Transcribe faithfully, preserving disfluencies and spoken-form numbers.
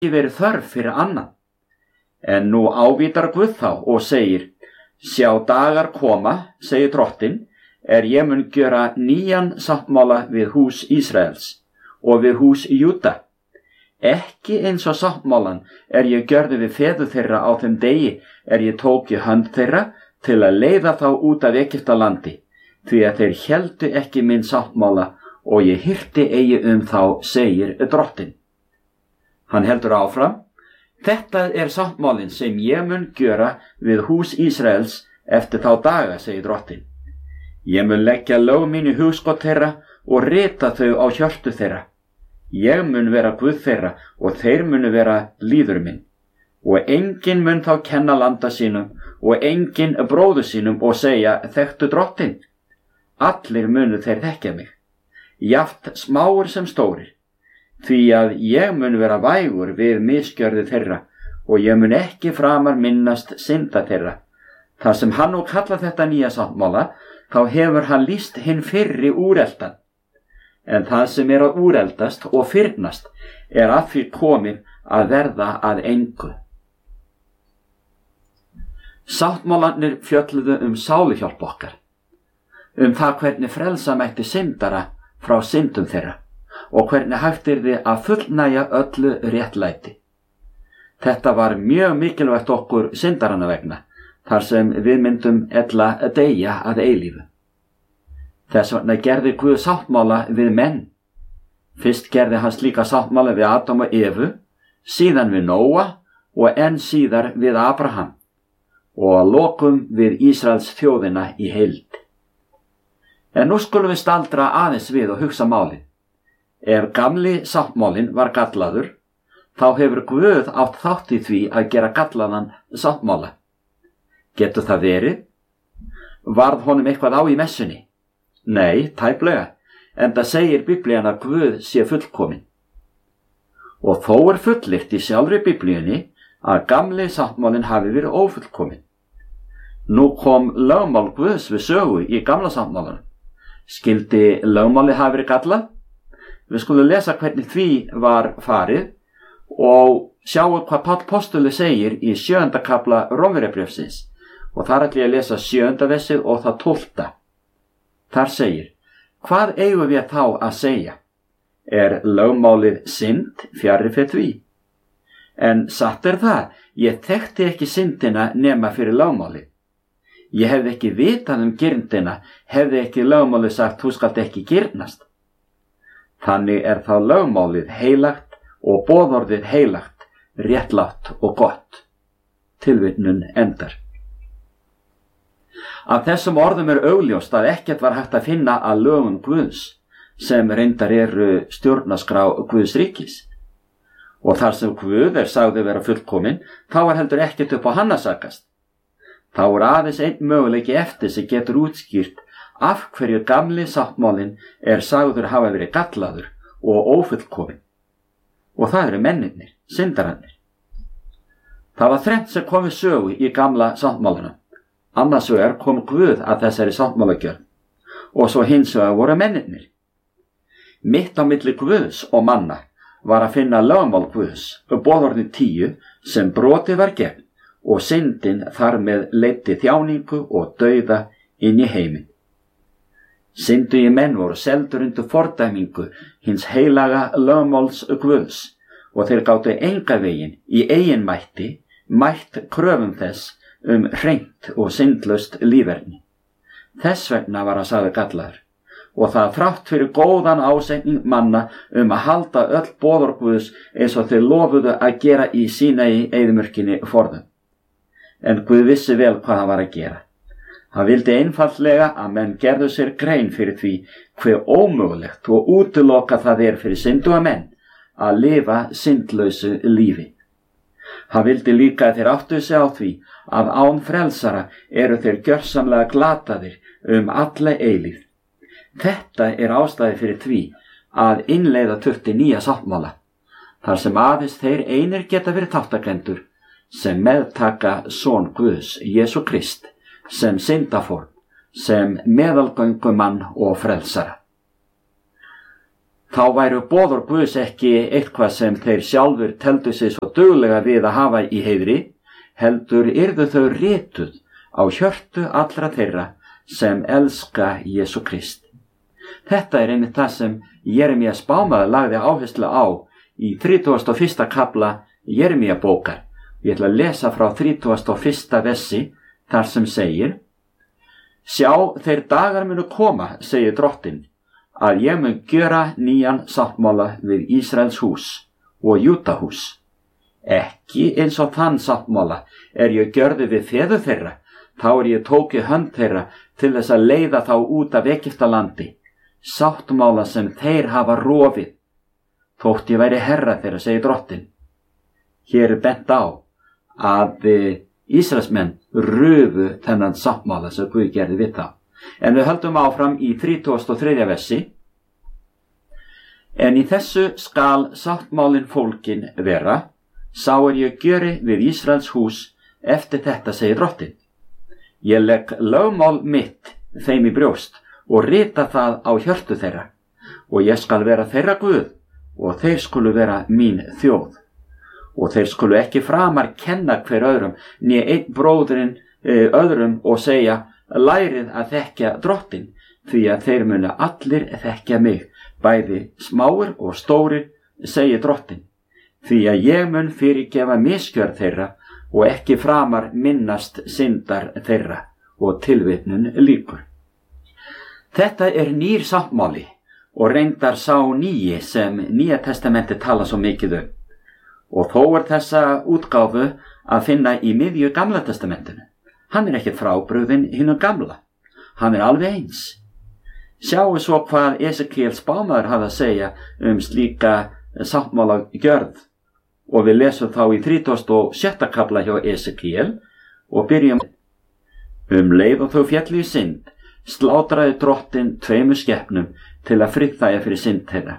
ekki verið þörf fyrir annan. En nú ávítar Guð þá og segir, sjá dagar koma, segir Drottinn, er ég mun gjöra nýjan sáttmála við hús Ísraels og við hús Júda. Ekki eins og sáttmálan er ég gjörði við feður þeirra á þeim degi er ég tók í hönd þeirra til að leiða þá út af Egyptalandi, því að þeir héldu ekki minn sáttmála og ég hirti eigi um þá, segir Drottinn. Hann heldur áfram, þetta er sáttmálinn sem ég mun gjöra við hús Ísraels eftir þá daga, segir Drottinn. Ég mun leggja lög mín í hugskot þeirra og rita þau á hjörtu þeirra. Ég mun vera Guð þeirra og þeir munu vera líður minn. Og enginn mun þá kenna landa sínum og enginn bróður sínum og segja, þekktu Drottinn. Allir munu þeir þekkja mig, jafnt smáir sem stórir, því að ég mun vera vægur við misgjörði þeirra og ég mun ekki framar minnast synda þeirra. Þar sem hann og kalla þetta nýja sáttmála, þá hefur hann lýst hinn fyrri úreldan. En það sem er að úreldast og fyrnast er að því komin að verða að engu. Sáttmálarnir fjölluðu um sáluhjálp okkar, um það hvernig frelsa mætti syndara frá syndum þeirra og hvernig hægt yrði að fullnægja öllu réttlæti. Þetta var mjög mikilvægt okkur syndarana vegna, þar sem við myndum ella að deyja að eilífu. Þess vegna gerði Guð sáttmála við menn. Fyrst gerði hann slíka sáttmála við Adam og Evu, síðan við Nóa og enn síðar við Abraham og að lokum við Ísraels þjóðina í heild. En nú skulum við staldra aðeins við og hugsa málið. Ef gamli sáttmálinn var gallaður, þá hefur Guð átt þátt í því að gera gallaðan sáttmála. Getur það verið? Varð honum eitthvað á í messunni? Nei, tæplega, en það segir Biblían að Guð sé fullkominn. Og þó er fullyrt í sjálfri Biblíunni að gamli sáttmálinn hafi verið ófullkominn. Nú kom lögmál Guðs við sögu í gamla sáttmálanum. Skyldi lögmáli hafi verið gallað? Við skulum lesa hvernig því var farið og sjáum hvað Páll postuli segir í sjöunda kafla Rómverjabréfsins og þar ætla ég að lesa sjöunda vessið og það tólfta. Þar segir, hvað eigum við þá að segja? Er lögmálið synd fjarri fyrir því? En satt er það, ég þekkti ekki syndina nema fyrir lögmálið. Ég hefði ekki vitað um girndina, hefði ekki lögmálið sagt, þú skalt ekki girnast. Þannig er þá lögmálið heilagt og boðorðið heilagt, réttlátt og gott. Tilvitnun endar. Af þessum orðum er augljóst að ekkert var hægt að finna að lögum Guðs sem reyndar eru stjórnarskrá Guðs ríkis. Og þar sem Guð er sagði vera fullkominn, þá var heldur ekkert upp á hann að sakast. Þá er aðeins einn möguleiki eftir sem getur útskýrt af hverju gamli sáttmálinn er sagður hafa verið gallaður og ófullkominn. Og það eru mennirnir, syndararnir. Það var þrennt sem kom við sögu í gamla sáttmálanum. Annars vegar kom Guð að þessari sáttmálagjörð og svo hins vegar voru mennirnir. Mitt á milli Guðs og manna var að finna lögmál Guðs, boðorðin tíu, sem brotið var gegn og syndin þar með leiddi þjáningu og dauða inn í heiminn. Syndugir menn voru seldur undir fordæmingu hins heilaga lögmáls Guðs og þeir gátu enga veginn í eigin mætti mætt kröfum þess um hreint og syndlaust líferni. Þess vegna var hann sagður gallaður og það þrátt fyrir góðan ásetning manna um að halda öll boðorð Guðs eins og þeir lofuðu að gera í sína í eyðimörkinni forðum. En Guð vissi vel hvað hann var að gera. Hann vildi einfaldlega að menn gerðu sér grein fyrir því hve ómögulegt og útiloka það er fyrir synduga menn að lifa syndlausu lífi. Hann vildi líka að þeir áttu sig á því að án frelsara eru þeir gjörsamlega glataðir um alla eilífð. Þetta er ástæði fyrir því að innleiða þurfti nýja sáttmála, þar sem aðeins þeir einir geta verið þáttakendur sem meðtaka son Guðs, Jesú Krist, sem syndafórn, sem meðalgöngumann og frelsara. þá væru boðor Guðs ekki eitthvað sem þeir sjálfur teldu sig svo duglega við að hafa í heiðri, heldur yrðu þau rituð á hjörtu allra þeirra sem elska Jesú Krist. Þetta er einmitt það sem Jeremía spámaður lagði áherslu á í þrítugasta og fyrsta kafla Jeremía bókar. Ég ætla að lesa frá þrítugasta og fyrsta versi þar sem segir: Sjá, þeir dagar munu koma, segir Drottinn, að ég mun gjöra nýjan sáttmála við Ísraels hús og Júda hús. Ekki eins og þann sáttmála er ég gjörði við feður þeirra, þá er ég tóki hönd þeirra til þess að leiða þá út af Egyptalandi, sáttmála sem þeir hafa rofið, þótt ég væri herra þeirra, segir Drottinn. Hér er bent á að Ísraelsmenn rufu þennan sáttmála sem Guð gerði við þá. En við höldum áfram í þrítugasta og þriðja versi. En í þessu skal sáttmálin fólkin vera, sá er ég gjöri við Ísraels hús eftir þetta, segir Drottinn. Ég legg lögmál mitt þeim í brjóst og rita það á hjörtu þeirra, og ég skal vera þeirra Guð og þeir skulu vera mín þjóð. Og þeir skulu ekki framar kenna hver öðrum, né einn bróðurinn öðrum og segja: lærið að þekkja Drottinn, því að þeir munu allir þekkja mig, bæði smáir og stórir, segir Drottinn, því að ég mun fyrirgefa misgjörð þeirra og ekki framar minnast syndar þeirra. Og tilvitnun lýkur. Þetta er nýr sáttmáli og reyndar sá nýji sem Nýja testamenti tala svo mikið um. Og þó er þessa útgáfu að finna í miðju Gamla testamentinu. Hann er ekkert frábrugðinn hinu gamla. Hann er alveg eins. Sjáu svo hvað Esekiel spámaður hafði að segja um slíka sáttmála gjörð. Og við lesum þá í þrítugasta og sjötta kafla hjá Esekiel og byrjum: Um leið og þau féllu í synd, slátraði Drottinn tveimur skepnum til að friðþægja fyrir synd þeirra.